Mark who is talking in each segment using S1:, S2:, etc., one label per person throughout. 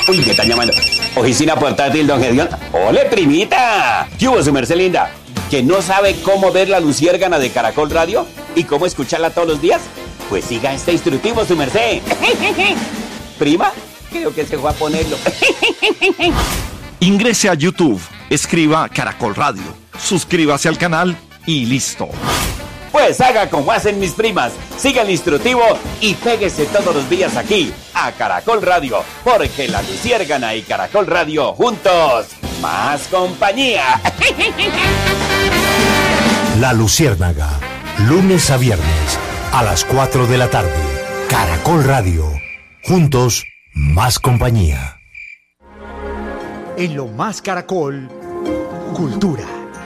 S1: Uy, me están llamando. Oficina portátil, don Gedeón. ¡Ole, primita! ¿Qué hubo, su merced linda? ¿Que no sabe cómo ver la luciérgana de Caracol Radio? ¿Y cómo escucharla todos los días? Pues siga este instructivo, su merced. ¿Prima? Creo que se fue a ponerlo.
S2: Ingrese a YouTube, escriba Caracol Radio, suscríbase al canal y listo.
S1: Pues haga como hacen mis primas, siga el instructivo y péguese todos los días aquí, a Caracol Radio, porque la luciérgana y Caracol Radio juntos, más compañía.
S3: La Luciérnaga, lunes a viernes, a las 4 de la tarde. Caracol Radio, juntos, más compañía.
S4: En Lo Más Caracol, Cultura.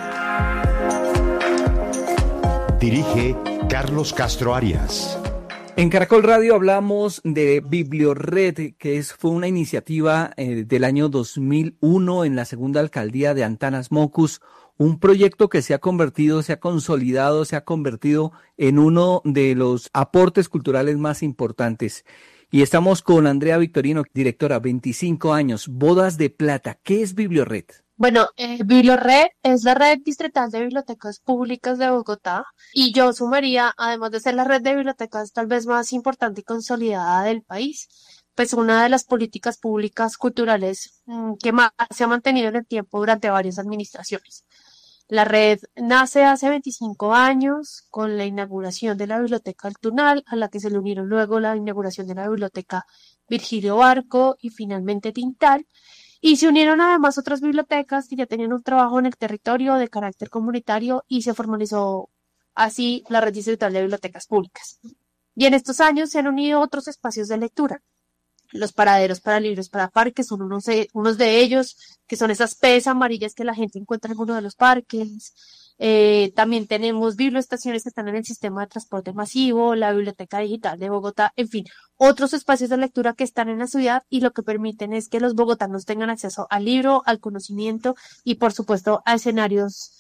S4: Dirige Carlos Castro Arias.
S5: En Caracol Radio hablamos de Bibliored, que fue una iniciativa del año 2001 en la segunda alcaldía de Antanas Mocus, un proyecto que se ha convertido, se ha consolidado, se ha convertido en uno de los aportes culturales más importantes. Y estamos con Andrea Victorino, directora, 25 años, Bodas de Plata. ¿Qué es Bibliored?
S6: Bueno, Bibliored es la red distrital de bibliotecas públicas de Bogotá y yo sumaría, además de ser la red de bibliotecas tal vez más importante y consolidada del país, pues una de las políticas públicas culturales que más se ha mantenido en el tiempo durante varias administraciones. La red nace hace 25 años con la inauguración de la Biblioteca El Tunal, a la que se le unieron luego la inauguración de la Biblioteca Virgilio Barco y finalmente Tintal. Y se unieron además otras bibliotecas que ya tenían un trabajo en el territorio de carácter comunitario y se formalizó así la red distrital de bibliotecas públicas. Y en estos años se han unido otros espacios de lectura. Los paraderos para libros para parques son unos de ellos, que son esas P's amarillas que la gente encuentra en uno de los parques. También tenemos biblioestaciones que están en el sistema de transporte masivo, la Biblioteca Digital de Bogotá, en fin, otros espacios de lectura que están en la ciudad y lo que permiten es que los bogotanos tengan acceso al libro, al conocimiento y por supuesto a escenarios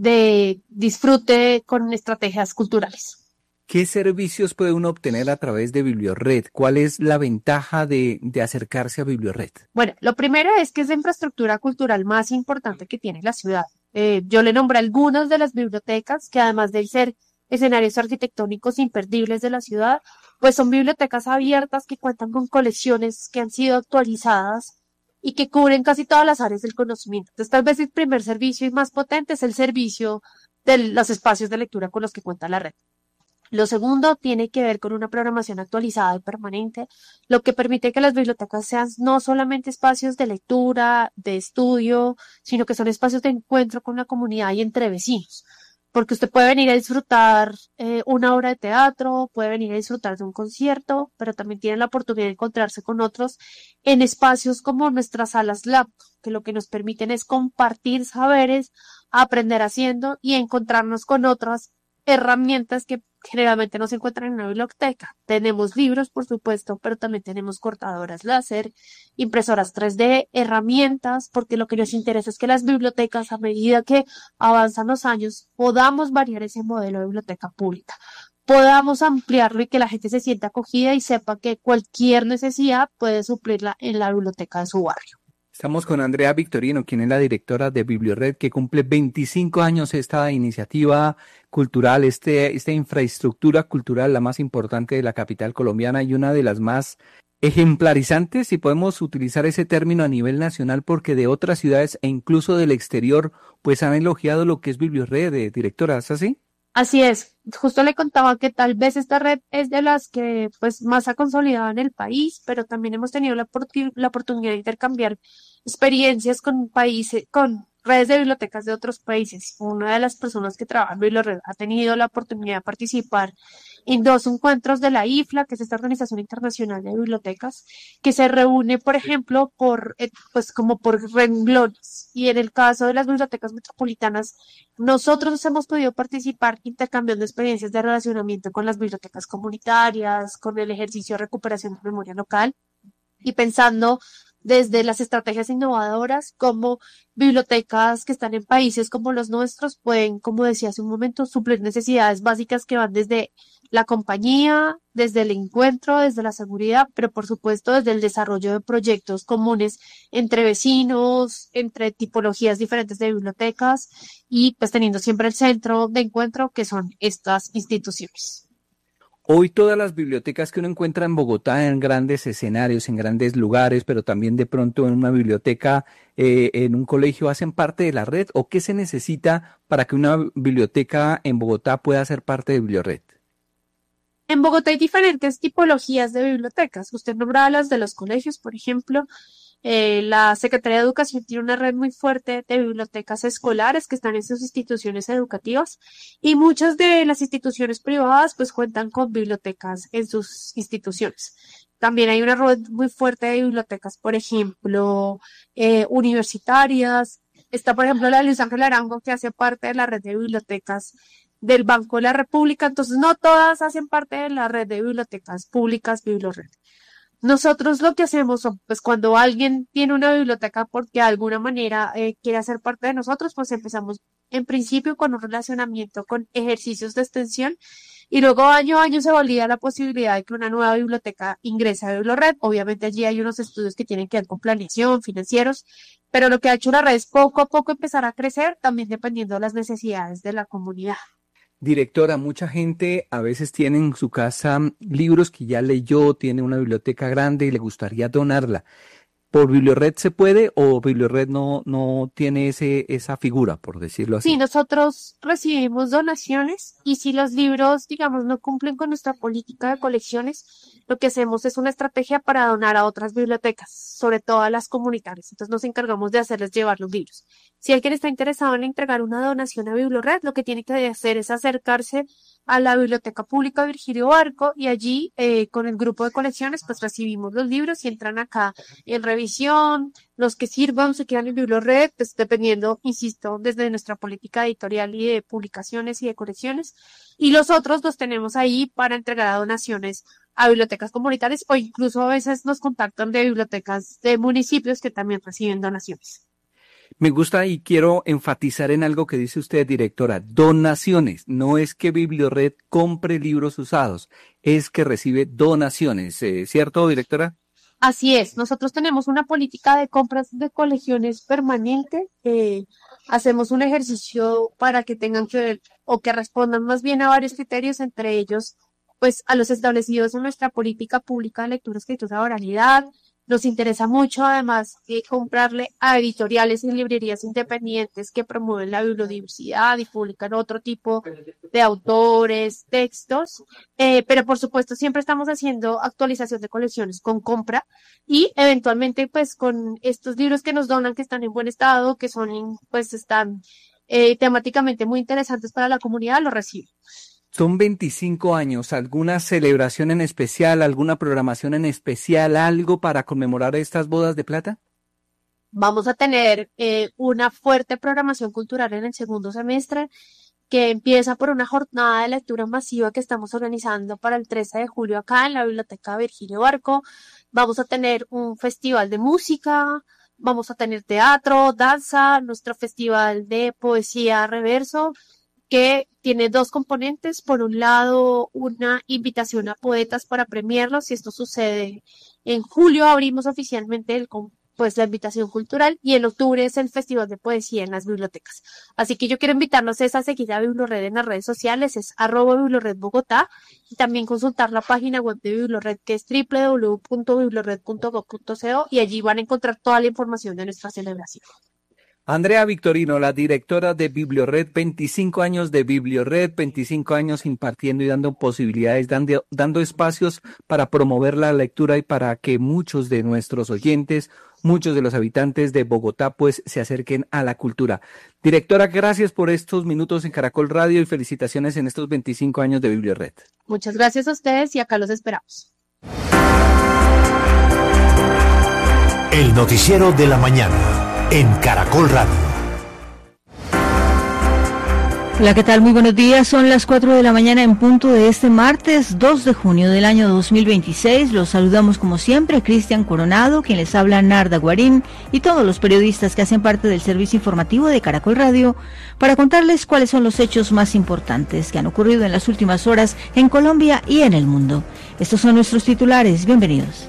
S6: de disfrute con estrategias culturales.
S5: ¿Qué servicios puede uno obtener a través de Bibliored? ¿Cuál es la ventaja de acercarse a Bibliored?
S6: Bueno, lo primero es que es la infraestructura cultural más importante que tiene la ciudad. Yo le nombré algunas de las bibliotecas que además de ser escenarios arquitectónicos imperdibles de la ciudad, pues son bibliotecas abiertas que cuentan con colecciones que han sido actualizadas y que cubren casi todas las áreas del conocimiento. Entonces, tal vez el primer servicio y más potente es el servicio de los espacios de lectura con los que cuenta la red. Lo segundo tiene que ver con una programación actualizada y permanente, lo que permite que las bibliotecas sean no solamente espacios de lectura, de estudio, sino que son espacios de encuentro con la comunidad y entre vecinos. Porque usted puede venir a disfrutar una obra de teatro, puede venir a disfrutar de un concierto, pero también tiene la oportunidad de encontrarse con otros en espacios como nuestras salas lab, que lo que nos permiten es compartir saberes, aprender haciendo y encontrarnos con otras herramientas que generalmente no se encuentran en una biblioteca. Tenemos libros, por supuesto, pero también tenemos cortadoras láser, impresoras 3D, herramientas, porque lo que nos interesa es que las bibliotecas, a medida que avanzan los años, podamos variar ese modelo de biblioteca pública, podamos ampliarlo y que la gente se sienta acogida y sepa que cualquier necesidad puede suplirla en la biblioteca de su barrio.
S5: Estamos con Andrea Victorino, quien es la directora de Bibliored, que cumple 25 años esta iniciativa cultural, esta infraestructura cultural, la más importante de la capital colombiana y una de las más ejemplarizantes, si podemos utilizar ese término a nivel nacional, porque de otras ciudades e incluso del exterior, pues han elogiado lo que es Bibliored, directora, ¿es así?
S6: Así es, justo le contaba que tal vez esta red es de las que pues más ha consolidado en el país, pero también hemos tenido la oportunidad de intercambiar experiencias con países, con redes de bibliotecas de otros países. Una de las personas que trabaja en Bibliored ha tenido la oportunidad de participar en 2 encuentros de la IFLA, que es esta Organización Internacional de Bibliotecas, que se reúne, por ejemplo, pues como por renglones. Y en el caso de las bibliotecas metropolitanas, nosotros hemos podido participar intercambiando experiencias de relacionamiento con las bibliotecas comunitarias, con el ejercicio de recuperación de memoria local y pensando desde las estrategias innovadoras, como bibliotecas que están en países como los nuestros pueden, como decía hace un momento, suplir necesidades básicas que van desde la compañía, desde el encuentro, desde la seguridad, pero por supuesto desde el desarrollo de proyectos comunes entre vecinos, entre tipologías diferentes de bibliotecas y pues teniendo siempre el centro de encuentro que son estas instituciones.
S5: Hoy todas las bibliotecas que uno encuentra en Bogotá en grandes escenarios, en grandes lugares, pero también de pronto en una biblioteca, en un colegio, ¿hacen parte de la red? ¿O qué se necesita para que una biblioteca en Bogotá pueda ser parte de Bibliored?
S6: En Bogotá hay diferentes tipologías de bibliotecas. Usted nombraba las de los colegios, por ejemplo. La Secretaría de Educación tiene una red muy fuerte de bibliotecas escolares que están en sus instituciones educativas y muchas de las instituciones privadas pues cuentan con bibliotecas en sus instituciones. También hay una red muy fuerte de bibliotecas, por ejemplo, universitarias. Está, por ejemplo, la de Luis Ángel Arango, que hace parte de la red de bibliotecas del Banco de la República. Entonces, no todas hacen parte de la red de bibliotecas públicas, Bibliored. Nosotros lo que hacemos, pues cuando alguien tiene una biblioteca porque de alguna manera quiere hacer parte de nosotros, pues empezamos en principio con un relacionamiento con ejercicios de extensión y luego año a año se valida la posibilidad de que una nueva biblioteca ingrese a Bibliored. Obviamente allí hay unos estudios que tienen que ver con planeación, financieros, pero lo que ha hecho la red es poco a poco empezar a crecer, también dependiendo de las necesidades de la comunidad.
S5: Directora, mucha gente a veces tiene en su casa libros que ya leyó, tiene una biblioteca grande y le gustaría donarla. ¿Por Bibliored se puede o Bibliored no tiene esa figura, por decirlo así?
S6: Sí, nosotros recibimos donaciones y si los libros, digamos, no cumplen con nuestra política de colecciones, lo que hacemos es una estrategia para donar a otras bibliotecas, sobre todo a las comunitarias. Entonces nos encargamos de hacerles llevar los libros. Si alguien está interesado en entregar una donación a Bibliored, lo que tiene que hacer es acercarse a la Biblioteca Pública Virgilio Barco y allí con el grupo de colecciones pues recibimos los libros y entran acá en revisión, los que sirvan se quedan en Bibliored, pues dependiendo, insisto, desde nuestra política editorial y de publicaciones y de colecciones, y los otros los tenemos ahí para entregar a donaciones a bibliotecas comunitarias o incluso a veces nos contactan de bibliotecas de municipios que también reciben donaciones.
S5: Me gusta y quiero enfatizar en algo que dice usted, directora, donaciones. No es que Bibliored compre libros usados, es que recibe donaciones, ¿cierto, directora?
S6: Así es, nosotros tenemos una política de compras de colecciones permanente, hacemos un ejercicio para que tengan que ver o que respondan más bien a varios criterios, entre ellos, pues a los establecidos en nuestra política pública de lectura, escritura, oralidad. Nos interesa mucho, además, comprarle a editoriales y librerías independientes que promueven la bibliodiversidad y publican otro tipo de autores, textos, pero por supuesto siempre estamos haciendo actualización de colecciones con compra y eventualmente pues con estos libros que nos donan, que están en buen estado, que son, pues están temáticamente muy interesantes para la comunidad, los recibo.
S5: Son 25 años, ¿alguna celebración en especial, alguna programación en especial, algo para conmemorar estas bodas de plata?
S6: Vamos a tener una fuerte programación cultural en el segundo semestre que empieza por una jornada de lectura masiva que estamos organizando para el 13 de julio acá en la Biblioteca Virgilio Barco. Vamos a tener un festival de música, vamos a tener teatro, danza, nuestro festival de poesía reverso, que tiene dos componentes. Por un lado, una invitación a poetas para premiarlos, y esto sucede en julio, abrimos oficialmente la invitación cultural, y en octubre es el Festival de Poesía en las bibliotecas. Así que yo quiero invitarlos a seguir a Bibliored en las redes sociales, es @Bibliored Bogotá, y también consultar la página web de Bibliored, que es www.bibliored.gov.co, y allí van a encontrar toda la información de nuestra celebración.
S5: Andrea Victorino, la directora de Bibliored, 25 años de Bibliored, 25 años impartiendo y dando posibilidades, dando espacios para promover la lectura y para que muchos de nuestros oyentes, muchos de los habitantes de Bogotá, pues se acerquen a la cultura. Directora, gracias por estos minutos en Caracol Radio y felicitaciones en estos 25 años de Bibliored.
S6: Muchas gracias a ustedes y acá los esperamos.
S3: El noticiero de la mañana en Caracol Radio.
S7: Hola, ¿qué tal? Muy buenos días. Son las 4 de la mañana en punto de este martes 2 de junio del año 2026. Los saludamos como siempre, Cristian Coronado, quien les habla Narda Guarín, y todos los periodistas que hacen parte del servicio informativo de Caracol Radio para contarles cuáles son los hechos más importantes que han ocurrido en las últimas horas en Colombia y en el mundo. Estos son nuestros titulares. Bienvenidos.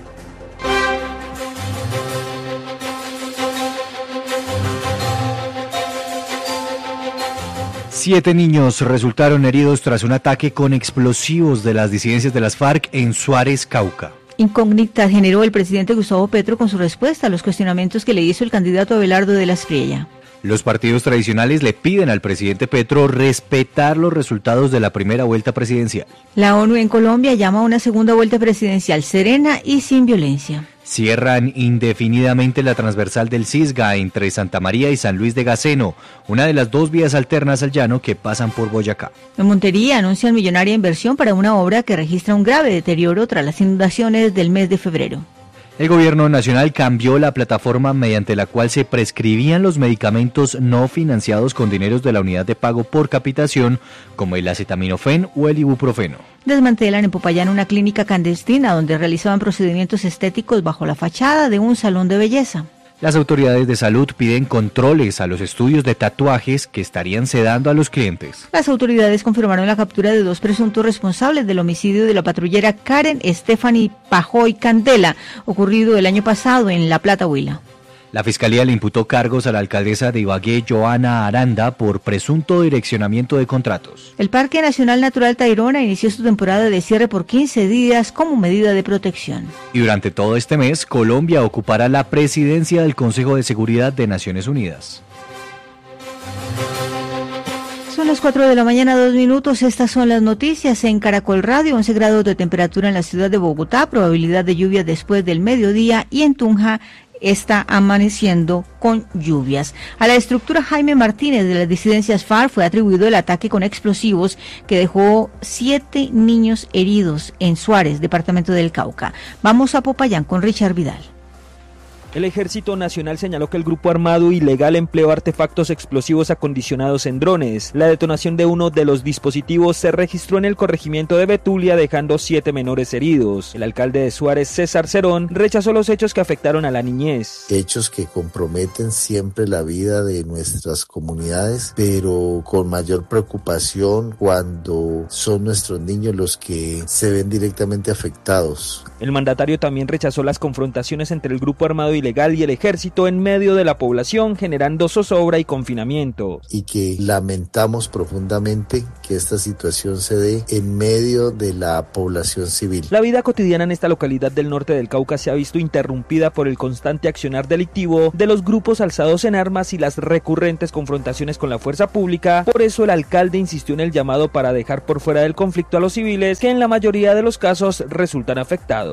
S8: Siete niños resultaron heridos tras un ataque con explosivos de las disidencias de las FARC en Suárez, Cauca.
S7: Incógnita generó el presidente Gustavo Petro con su respuesta a los cuestionamientos que le hizo el candidato Abelardo de la Espriella.
S8: Los partidos tradicionales le piden al presidente Petro respetar los resultados de la primera vuelta presidencial.
S7: La ONU en Colombia llama a una segunda vuelta presidencial serena y sin violencia.
S8: Cierran indefinidamente la transversal del Cisga entre Santa María y San Luis de Gaceno, una de las dos vías alternas al llano que pasan por Boyacá.
S7: En Montería anuncian millonaria inversión para una obra que registra un grave deterioro tras las inundaciones del mes de febrero.
S8: El gobierno nacional cambió la plataforma mediante la cual se prescribían los medicamentos no financiados con dineros de la unidad de pago por capitación, como el acetaminofén o el ibuprofeno.
S7: Desmantelan en Popayán una clínica clandestina donde realizaban procedimientos estéticos bajo la fachada de un salón de belleza.
S8: Las autoridades de salud piden controles a los estudios de tatuajes que estarían sedando a los clientes.
S7: Las autoridades confirmaron la captura de dos presuntos responsables del homicidio de la patrullera Karen Stephanie Pajoy Candela, ocurrido el año pasado en La Plata, Huila.
S8: La Fiscalía le imputó cargos a la alcaldesa de Ibagué, Joana Aranda, por presunto direccionamiento de contratos.
S7: El Parque Nacional Natural Tayrona inició su temporada de cierre por 15 días como medida de protección.
S8: Y durante todo este mes, Colombia ocupará la presidencia del Consejo de Seguridad de Naciones Unidas.
S7: Son las 4 de la mañana, 2 minutos. Estas son las noticias en Caracol Radio. 11 grados de temperatura en la ciudad de Bogotá, probabilidad de lluvia después del mediodía, y en Tunja está amaneciendo con lluvias. A la estructura Jaime Martínez de las disidencias FARC fue atribuido el ataque con explosivos que dejó 7 niños heridos en Suárez, departamento del Cauca. Vamos a Popayán con Richard Vidal.
S9: El Ejército Nacional señaló que el grupo armado ilegal empleó artefactos explosivos acondicionados en drones. La detonación de uno de los dispositivos se registró en el corregimiento de Betulia, dejando 7 menores heridos. El alcalde de Suárez, César Cerón, rechazó los hechos que afectaron a la niñez.
S10: Hechos que comprometen siempre la vida de nuestras comunidades, pero con mayor preocupación cuando son nuestros niños los que se ven directamente afectados.
S9: El mandatario también rechazó las confrontaciones entre el grupo armado ilegal y el ejército en medio de la población, generando zozobra y confinamiento.
S10: Y que lamentamos profundamente que esta situación se dé en medio de la población civil.
S9: La vida cotidiana en esta localidad del norte del Cauca se ha visto interrumpida por el constante accionar delictivo de los grupos alzados en armas y las recurrentes confrontaciones con la fuerza pública. Por eso el alcalde insistió en el llamado para dejar por fuera del conflicto a los civiles, que en la mayoría de los casos resultan afectados.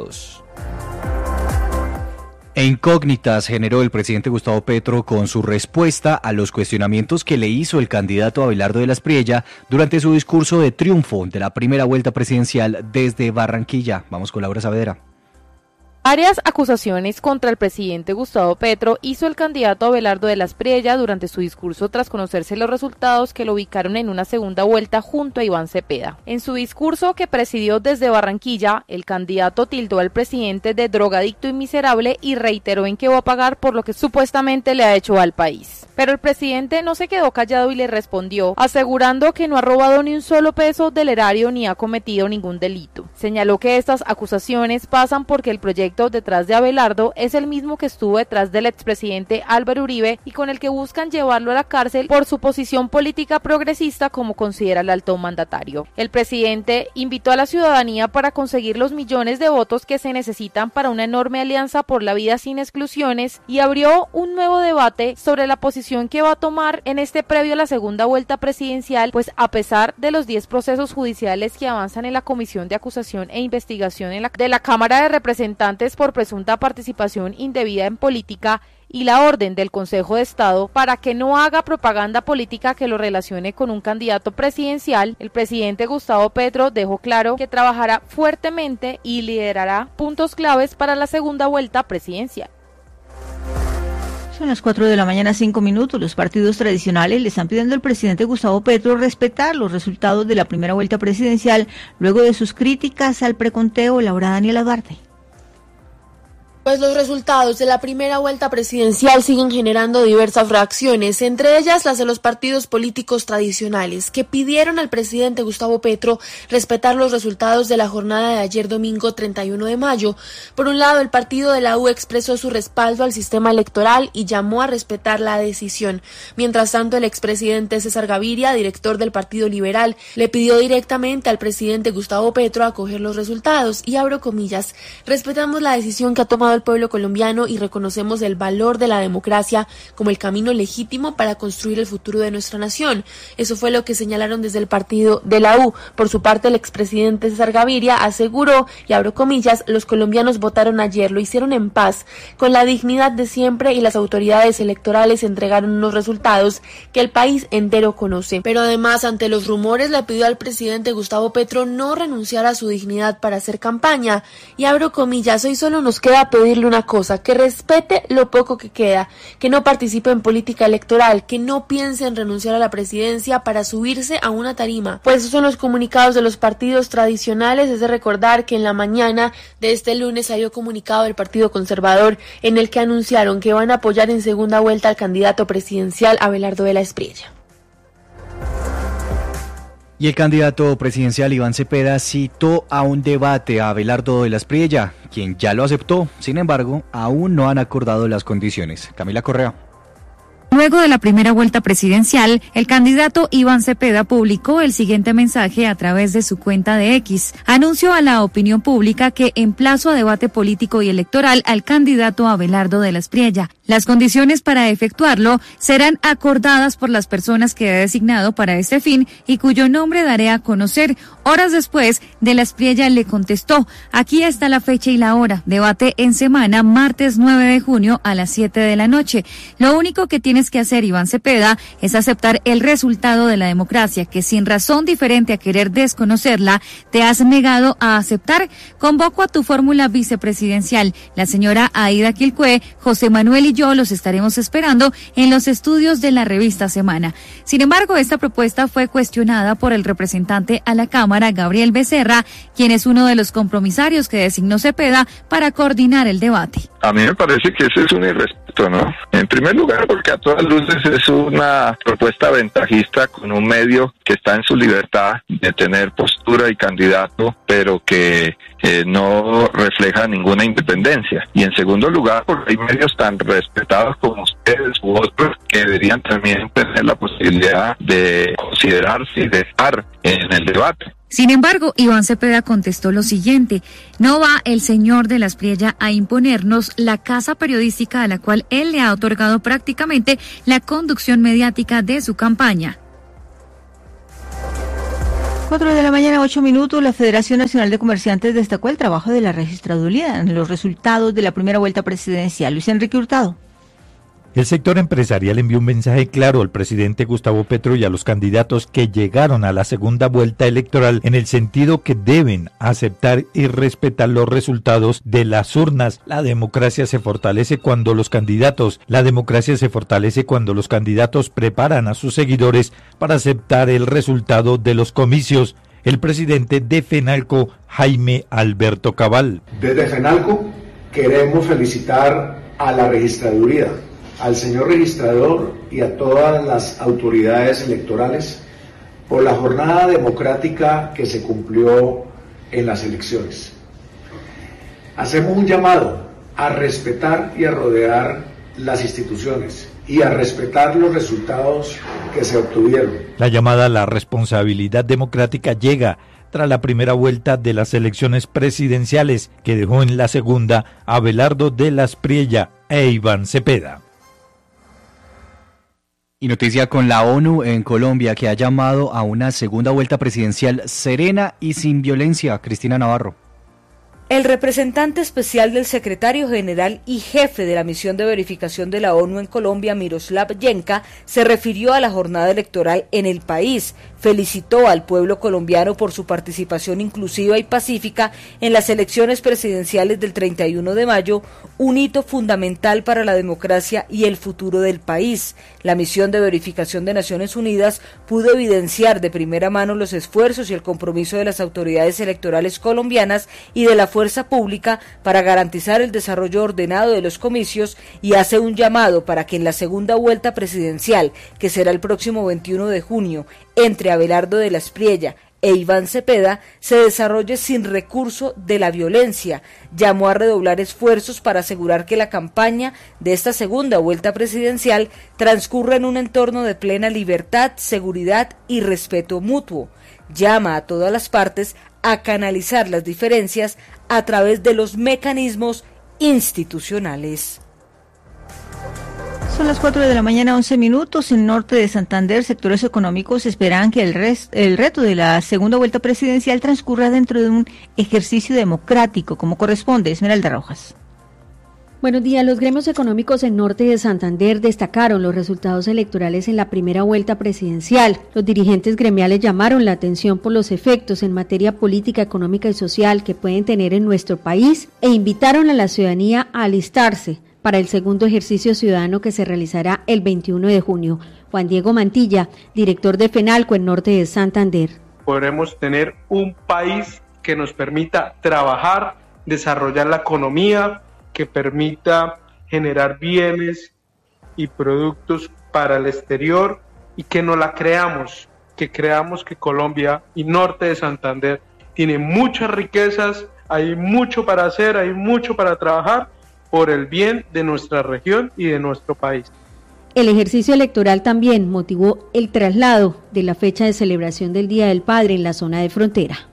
S8: E incógnitas generó el presidente Gustavo Petro con su respuesta a los cuestionamientos que le hizo el candidato Abelardo de la Espriella durante su discurso de triunfo de la primera vuelta presidencial desde Barranquilla. Vamos con Laura Saavedra.
S11: Varias acusaciones contra el presidente Gustavo Petro hizo el candidato Abelardo de la Espriella durante su discurso tras conocerse los resultados que lo ubicaron en una segunda vuelta junto a Iván Cepeda. En su discurso que presidió desde Barranquilla, el candidato tildó al presidente de drogadicto y miserable y reiteró en que va a pagar por lo que supuestamente le ha hecho al país. Pero el presidente no se quedó callado y le respondió, asegurando que no ha robado ni un solo peso del erario ni ha cometido ningún delito. Señaló que estas acusaciones pasan porque el proyecto detrás de Abelardo es el mismo que estuvo detrás del expresidente Álvaro Uribe y con el que buscan llevarlo a la cárcel por su posición política progresista, como considera el alto mandatario. El presidente invitó a la ciudadanía para conseguir los millones de votos que se necesitan para una enorme alianza por la vida sin exclusiones y abrió un nuevo debate sobre la posición que va a tomar en este previo a la segunda vuelta presidencial, pues a pesar de los 10 procesos judiciales que avanzan en la Comisión de Acusación e Investigación de la Cámara de Representantes por presunta participación indebida en política y la orden del Consejo de Estado para que no haga propaganda política que lo relacione con un candidato presidencial, el presidente Gustavo Petro dejó claro que trabajará fuertemente y liderará puntos claves para la segunda vuelta presidencial.
S7: Son las 4 de la mañana, 5 minutos. Los partidos tradicionales le están pidiendo al presidente Gustavo Petro respetar los resultados de la primera vuelta presidencial luego de sus críticas al preconteo. Laura Daniela Duarte.
S12: Pues los resultados de la primera vuelta presidencial siguen generando diversas reacciones, entre ellas las de los partidos políticos tradicionales, que pidieron al presidente Gustavo Petro respetar los resultados de la jornada de ayer domingo 31 de mayo. Por un lado, el partido de la U expresó su respaldo al sistema electoral y llamó a respetar la decisión. Mientras tanto, el expresidente César Gaviria, director del Partido Liberal, le pidió directamente al presidente Gustavo Petro acoger los resultados y abro comillas: respetamos la decisión que ha tomado el pueblo colombiano y reconocemos el valor de la democracia como el camino legítimo para construir el futuro de nuestra nación. Eso fue lo que señalaron desde el partido de la U. Por su parte, el expresidente César Gaviria aseguró, y abro comillas, los colombianos votaron ayer, lo hicieron en paz, con la dignidad de siempre y las autoridades electorales entregaron unos resultados que el país entero conoce. Pero además, ante los rumores, le pidió al presidente Gustavo Petro no renunciar a su dignidad para hacer campaña. Y abro comillas, hoy solo nos queda pedirle una cosa, que respete lo poco que queda, que no participe en política electoral, que no piense en renunciar a la presidencia para subirse a una tarima. Pues esos son los comunicados de los partidos tradicionales. Es de recordar que en la mañana de este lunes salió comunicado del Partido Conservador en el que anunciaron que van a apoyar en segunda vuelta al candidato presidencial Abelardo de la Espriella.
S8: Y el candidato presidencial Iván Cepeda citó a un debate a Abelardo de la Espriella, quien ya lo aceptó. Sin embargo, aún no han acordado las condiciones. Camila Correa.
S13: Luego de la primera vuelta presidencial, el candidato Iván Cepeda publicó el siguiente mensaje a través de su cuenta de X. Anunció a la opinión pública que emplazo a debate político y electoral al candidato Abelardo de la Espriella. Las condiciones para efectuarlo serán acordadas por las personas que he designado para este fin y cuyo nombre daré a conocer. Horas después, de la Espriella le contestó: aquí está la fecha y la hora. Debate en semana, martes 9 de junio a las 7 de la noche. Lo único que tienes que hacer, Iván Cepeda, es aceptar el resultado de la democracia, que sin razón diferente a querer desconocerla, te has negado a aceptar. Convoco a tu fórmula vicepresidencial, la señora Aida Quilcué, José Manuel y yo los estaremos esperando en los estudios de la revista Semana. Sin embargo, esta propuesta fue cuestionada por el representante a la Cámara, Gabriel Becerra, quien es uno de los compromisarios que designó Cepeda para coordinar el debate.
S14: A mí me parece que ese es un irrespeto, ¿no? En primer lugar, porque a todas luces es una propuesta ventajista con un medio que está en su libertad de tener postura y candidato, pero que no refleja ninguna independencia. Y en segundo lugar, porque hay medios tan respetados como ustedes u otros que deberían también tener la posibilidad de considerarse y de estar en el debate.
S13: Sin embargo, Iván Cepeda contestó lo siguiente: no va el señor de la Espriella a imponernos la casa periodística a la cual él le ha otorgado prácticamente la conducción mediática de su campaña.
S7: 4 de la mañana, 8 minutos. La Federación Nacional de Comerciantes destacó el trabajo de la registraduría en los resultados de la primera vuelta presidencial. Luis Enrique Hurtado.
S15: El sector empresarial envió un mensaje claro al presidente Gustavo Petro y a los candidatos que llegaron a la segunda vuelta electoral en el sentido que deben aceptar y respetar los resultados de las urnas. La democracia se fortalece cuando los candidatos preparan a sus seguidores para aceptar el resultado de los comicios. El presidente de FENALCO, Jaime Alberto Cabal.
S16: Desde FENALCO queremos felicitar a la registraduría, al señor registrador y a todas las autoridades electorales por la jornada democrática que se cumplió en las elecciones. Hacemos un llamado a respetar y a rodear las instituciones y a respetar los resultados que se obtuvieron.
S15: La llamada a la responsabilidad democrática llega tras la primera vuelta de las elecciones presidenciales que dejó en la segunda a Abelardo de la Espriella e Iván Cepeda.
S8: Y noticia con la ONU en Colombia, que ha llamado a una segunda vuelta presidencial serena y sin violencia. Cristina Navarro.
S17: El representante especial del secretario general y jefe de la misión de verificación de la ONU en Colombia, Miroslav Yenka, se refirió a la jornada electoral en el país, felicitó al pueblo colombiano por su participación inclusiva y pacífica en las elecciones presidenciales del 31 de mayo, un hito fundamental para la democracia y el futuro del país. La misión de verificación de Naciones Unidas pudo evidenciar de primera mano los esfuerzos y el compromiso de las autoridades electorales colombianas y de la fuerza pública para garantizar el desarrollo ordenado de los comicios y hace un llamado para que en la segunda vuelta presidencial, que será el próximo 21 de junio, entre Abelardo de la Espriella e Iván Cepeda, se desarrolle sin recurso de la violencia. Llamó a redoblar esfuerzos para asegurar que la campaña de esta segunda vuelta presidencial transcurra en un entorno de plena libertad, seguridad y respeto mutuo. Llama a todas las partes a canalizar las diferencias a través de los mecanismos institucionales.
S7: Son las 4 de la mañana, 11 minutos. En norte de Santander, sectores económicos esperan que el reto de la segunda vuelta presidencial transcurra dentro de un ejercicio democrático, como corresponde. Esmeralda Rojas.
S18: Buenos días. Los gremios económicos en norte de Santander destacaron los resultados electorales en la primera vuelta presidencial. Los dirigentes gremiales llamaron la atención por los efectos en materia política, económica y social que pueden tener en nuestro país e invitaron a la ciudadanía a alistarse para el segundo ejercicio ciudadano que se realizará el 21 de junio. Juan Diego Mantilla, director de FENALCO en norte de Santander.
S19: Podremos tener un país que nos permita trabajar, desarrollar la economía, que permita generar bienes y productos para el exterior y que no la creamos, que creamos que Colombia y norte de Santander tiene muchas riquezas, hay mucho para hacer, hay mucho para trabajar por el bien de nuestra región y de nuestro país.
S18: El ejercicio electoral también motivó el traslado de la fecha de celebración del Día del Padre en la zona de frontera.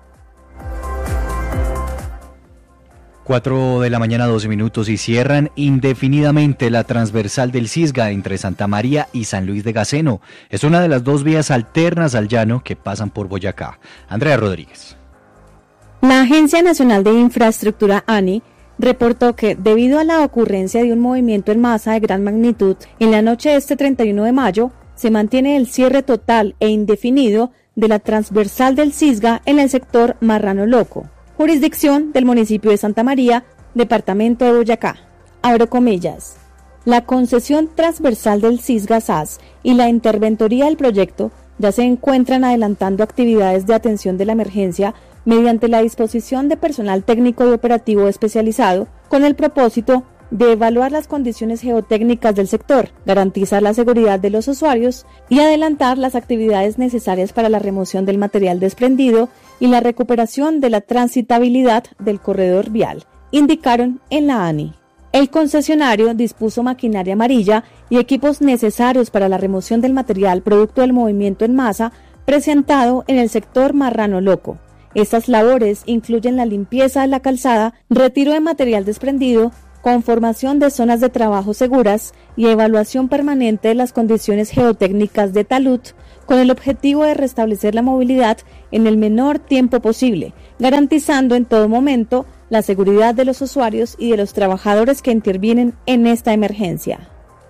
S8: 4 de la mañana, 12 minutos y cierran indefinidamente la transversal del Cisga entre Santa María y San Luis de Gaceno. Es una de las dos vías alternas al llano que pasan por Boyacá. Andrea Rodríguez.
S20: La Agencia Nacional de Infraestructura, ANI, reportó que debido a la ocurrencia de un movimiento en masa de gran magnitud, en la noche de este 31 de mayo, se mantiene el cierre total e indefinido de la transversal del Cisga en el sector Marrano Loco, jurisdicción del municipio de Santa María, departamento de Boyacá. Abro comillas. La concesión transversal del Cisga SAS y la interventoría del proyecto ya se encuentran adelantando actividades de atención de la emergencia mediante la disposición de personal técnico y operativo especializado con el propósito de evaluar las condiciones geotécnicas del sector, garantizar la seguridad de los usuarios y adelantar las actividades necesarias para la remoción del material desprendido y la recuperación de la transitabilidad del corredor vial, indicaron en la ANI. El concesionario dispuso maquinaria amarilla y equipos necesarios para la remoción del material producto del movimiento en masa presentado en el sector Marrano Loco. Estas labores incluyen la limpieza de la calzada, retiro de material desprendido, conformación de zonas de trabajo seguras y evaluación permanente de las condiciones geotécnicas de talud, con el objetivo de restablecer la movilidad en el menor tiempo posible, garantizando en todo momento la seguridad de los usuarios y de los trabajadores que intervienen en esta emergencia.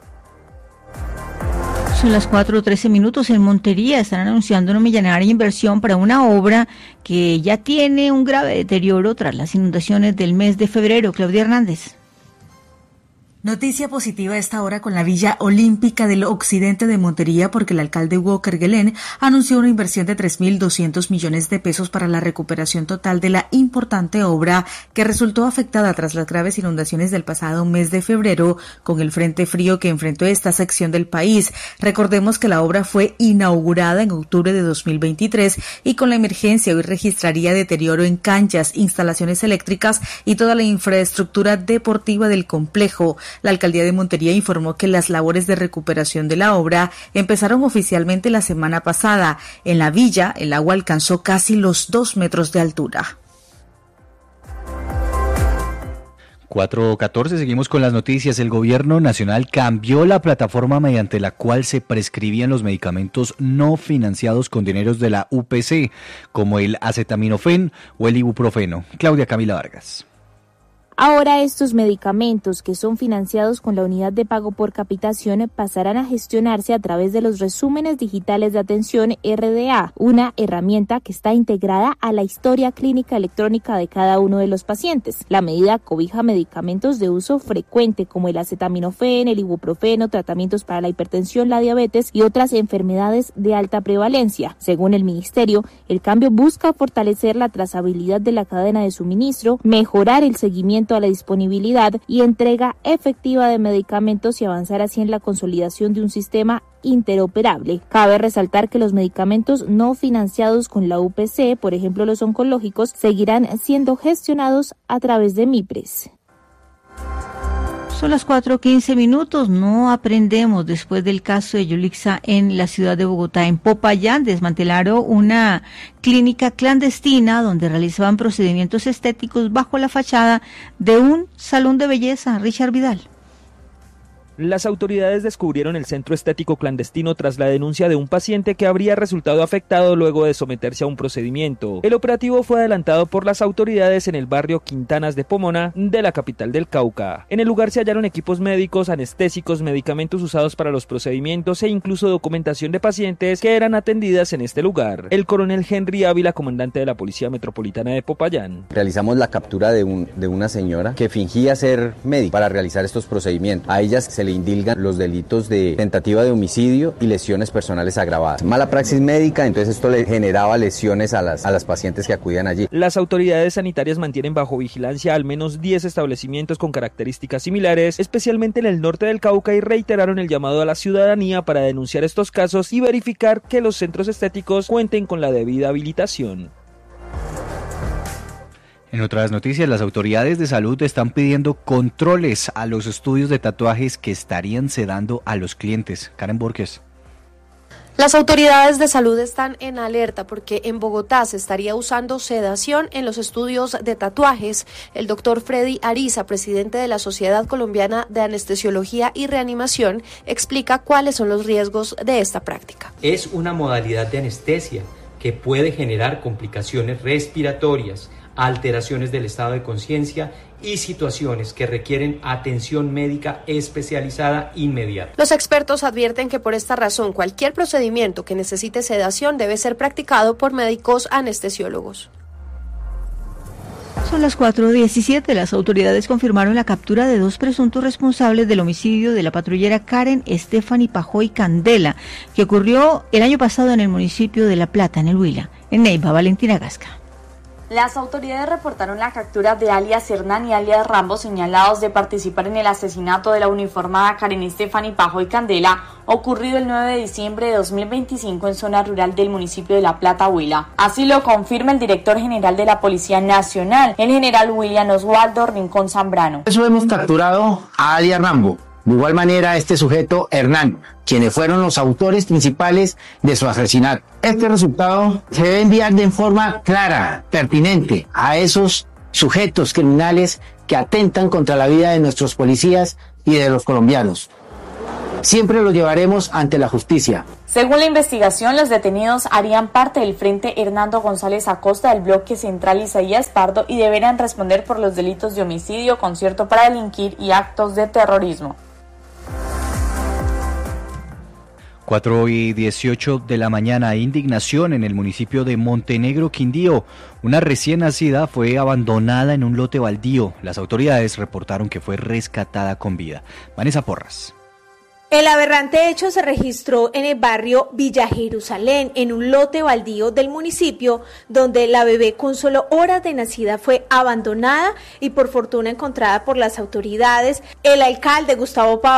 S7: Son las 4:13 minutos. En Montería están anunciando una millonaria inversión para una obra que ya tiene un grave deterioro tras las inundaciones del mes de febrero. Claudia Hernández.
S21: Noticia positiva a esta hora con la Villa Olímpica del Occidente de Montería, porque el alcalde Hugo Kerguelen anunció una inversión de 3.200 millones de pesos para la recuperación total de la importante obra que resultó afectada tras las graves inundaciones del pasado mes de febrero con el frente frío que enfrentó esta sección del país. Recordemos que la obra fue inaugurada en octubre de 2023 y con la emergencia hoy registraría deterioro en canchas, instalaciones eléctricas y toda la infraestructura deportiva del complejo. La alcaldía de Montería informó que las labores de recuperación de la obra empezaron oficialmente la semana pasada. En la villa, el agua alcanzó casi los 2 metros de altura.
S8: 4:14, seguimos con las noticias. El gobierno nacional cambió la plataforma mediante la cual se prescribían los medicamentos no financiados con dineros de la UPC, como el acetaminofén o el ibuprofeno. Claudia Camila Vargas.
S2: Ahora estos medicamentos que son financiados con la unidad de pago por capitación pasarán a gestionarse a través de los resúmenes digitales de atención RDA, una herramienta que está integrada a la historia clínica electrónica de cada uno de los pacientes. La medida cobija medicamentos de uso frecuente como el acetaminofén, el ibuprofeno, tratamientos para la hipertensión, la diabetes y otras enfermedades de alta prevalencia. Según el ministerio, el cambio busca fortalecer la trazabilidad de la cadena de suministro, mejorar el seguimiento a la disponibilidad y entrega efectiva de medicamentos y avanzar así en la consolidación de un sistema interoperable. Cabe resaltar que los medicamentos no financiados con la UPC, por ejemplo los oncológicos, seguirán siendo gestionados a través de MIPRES.
S7: Son las 4:15. No aprendemos después del caso de Yulixa en la ciudad de Bogotá. En Popayán desmantelaron una clínica clandestina donde realizaban procedimientos estéticos bajo la fachada de un salón de belleza. Richard Vidal.
S9: Las autoridades descubrieron el centro estético clandestino tras la denuncia de un paciente que habría resultado afectado luego de someterse a un procedimiento. El operativo fue adelantado por las autoridades en el barrio Quintanas de Pomona de la capital del Cauca. En el lugar se hallaron equipos médicos, anestésicos, medicamentos usados para los procedimientos e incluso documentación de pacientes que eran atendidas en este lugar. El coronel Henry Ávila, comandante de la Policía Metropolitana de Popayán.
S22: Realizamos la captura de una señora que fingía ser médica para realizar estos procedimientos. A ellas se le indilgan los delitos de tentativa de homicidio y lesiones personales agravadas. Mala praxis médica, entonces esto le generaba lesiones a las pacientes que acudían allí.
S9: Las autoridades sanitarias mantienen bajo vigilancia al menos 10 establecimientos con características similares, especialmente en el norte del Cauca, y reiteraron el llamado a la ciudadanía para denunciar estos casos y verificar que los centros estéticos cuenten con la debida habilitación.
S8: En otras noticias, las autoridades de salud están pidiendo controles a los estudios de tatuajes que estarían sedando a los clientes. Karen Borges.
S12: Las autoridades de salud están en alerta porque en Bogotá se estaría usando sedación en los estudios de tatuajes. El doctor Freddy Ariza, presidente de la Sociedad Colombiana de Anestesiología y Reanimación, explica cuáles son los riesgos de esta práctica.
S23: Es una modalidad de anestesia que puede generar complicaciones respiratorias, alteraciones del estado de conciencia y situaciones que requieren atención médica especializada inmediata.
S12: Los expertos advierten que por esta razón cualquier procedimiento que necesite sedación debe ser practicado por médicos anestesiólogos.
S7: Son las 4:17. Las autoridades confirmaron la captura de 2 presuntos responsables del homicidio de la patrullera Karen Stephanie Pajoy Candela, que ocurrió el año pasado en el municipio de La Plata, en el Huila. En Neiva, Valentina Gasca.
S24: Las autoridades reportaron la captura de alias Hernán y alias Rambo, señalados de participar en el asesinato de la uniformada Karen Stephanie Pajoy Candela, ocurrido el 9 de diciembre de 2025 en zona rural del municipio de La Plata, Huila. Así lo confirma el director general de la Policía Nacional, el general William Oswaldo Rincón Zambrano.
S25: Eso hemos capturado a alias Rambo. De igual manera, este sujeto, Hernán, quienes fueron los autores principales de su asesinato. Este resultado se debe enviar de forma clara, pertinente, a esos sujetos criminales que atentan contra la vida de nuestros policías y de los colombianos. Siempre los llevaremos ante la justicia.
S24: Según la investigación, los detenidos harían parte del Frente Hernando González Acosta del Bloque Central Isaías Pardo y deberán responder por los delitos de homicidio, concierto para delinquir y actos de terrorismo.
S8: 4:18 de la mañana, indignación en el municipio de Montenegro, Quindío. Una recién nacida fue abandonada en un lote baldío. Las autoridades reportaron que fue rescatada con vida. Vanessa Porras.
S26: El aberrante hecho se registró en el barrio Villa Jerusalén, en un lote baldío del municipio, donde la bebé con solo horas de nacida fue abandonada y por fortuna encontrada por las autoridades. El alcalde Gustavo Pablo